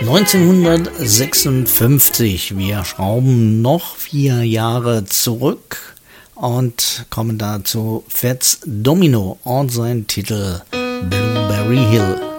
1956, wir schrauben noch 4 Jahre zurück und kommen da zu Fats Domino und sein Titel Blueberry Hill.